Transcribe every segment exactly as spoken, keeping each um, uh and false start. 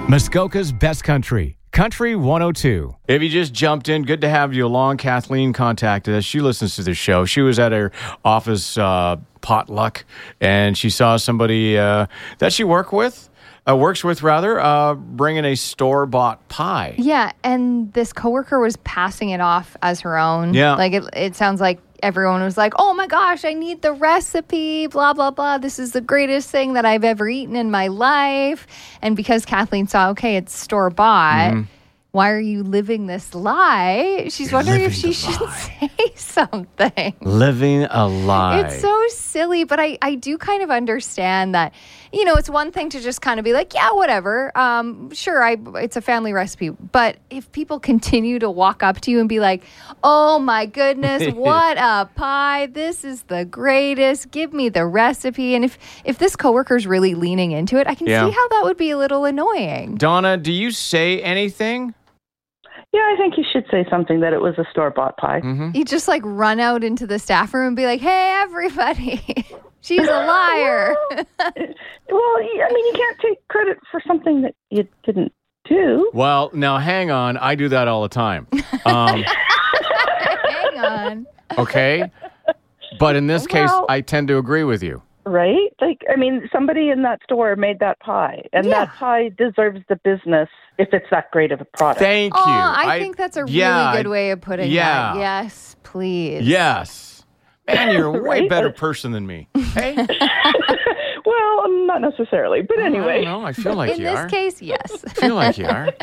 Muskoka's Best Country, Country one oh two. If you just jumped in, good to have you along. Kathleen contacted us. She listens to the show. She was at her office uh, potluck, and she saw somebody uh, that she work with, uh, works with, rather, uh, bringing a store-bought pie. Yeah, and this coworker was passing it off as her own. Yeah. Like, it, it sounds like everyone was like, oh my gosh, I need the recipe, blah, blah, blah. This is the greatest thing that I've ever eaten in my life. And because Kathleen saw, okay, it's store-bought, mm-hmm. why are you living this lie? She's You're wondering if she living should the lie. say something. Living a lie. It's so silly, but I, I do kind of understand that, you know, it's one thing to just kind of be like, yeah, whatever. Um, sure, I it's a family recipe. But if people continue to walk up to you and be like, oh my goodness, what a pie. This is the greatest. Give me the recipe. And if, if this coworker's really leaning into it, I can yeah. see how that would be a little annoying. Donna, do you say anything? Yeah, I think you should say something that it was a store-bought pie. Mm-hmm. You just like run out into the staff room and be like, hey, everybody, she's a liar. well, well, I mean, you can't take credit for something that you didn't do. Well, now hang on. I do that all the time. Um, hang on. Okay? But in this case, well, I tend to agree with you. Right? Like, I mean, somebody in that store made that pie, and yeah. that pie deserves the business if it's that great of a product. Thank you. Oh, I, I think that's a yeah, really good way of putting yeah. that. Yes, please. Yes. Man, you're a way Right? better person than me. Hey? Well, um, not necessarily, but anyway. No, I, I feel like in you this are. case, yes. I feel like you are.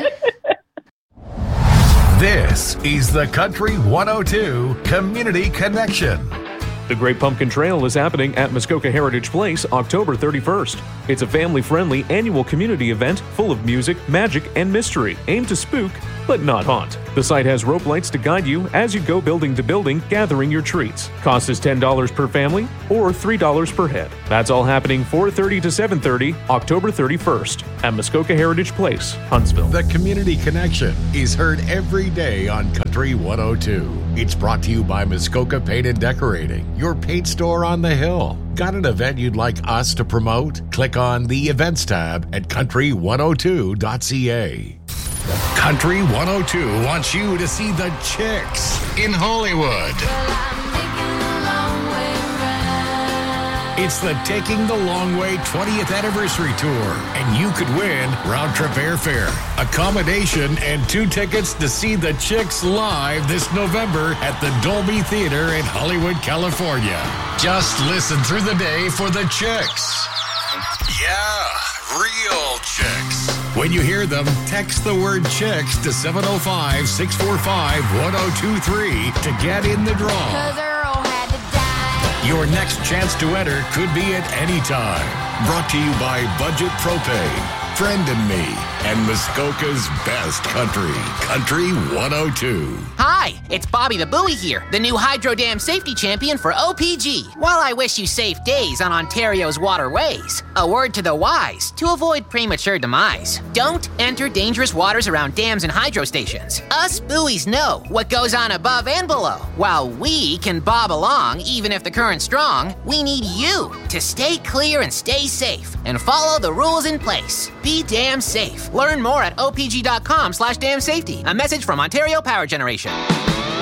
This is the Country one oh two Community Connection. The Great Pumpkin Trail is happening at Muskoka Heritage Place October thirty-first. It's a family-friendly annual community event full of music, magic, and mystery, aimed to spook, but not haunt. The site has rope lights to guide you as you go building to building, gathering your treats. Cost is ten dollars per family or three dollars per head. That's all happening four thirty to seven thirty, October thirty-first, at Muskoka Heritage Place, Huntsville. The Community Connection is heard every day on Country one oh two. It's brought to you by Muskoka Paint and Decorating, your paint store on the hill. Got an event you'd like us to promote? Click on the Events tab at country one oh two dot c a. Country one oh two wants you to see the Chicks in Hollywood. It's the Taking the Long Way twentieth Anniversary Tour, and you could win round-trip airfare, accommodation, and two tickets to see the Chicks live this November at the Dolby Theater in Hollywood, California. Just listen through the day for the Chicks. Yeah, real Chicks. When you hear them, text the word Chicks to seven oh five, six four five, one oh two three to get in the draw. Your next chance to enter could be at any time. Brought to you by Budget Propane, Friend and Me, and Muskoka's Best Country, Country one oh two. Hi, it's Bobby the Buoy here, the new Hydro Dam Safety Champion for O P G. While I wish you safe days on Ontario's waterways, a word to the wise to avoid premature demise. Don't enter dangerous waters around dams and hydro stations. Us buoys know what goes on above and below. While we can bob along even if the current's strong, we need you to stay clear and stay safe and follow the rules in place. Be damn safe. Learn more at opg.com slash damn safety. A message from Ontario Power Generation.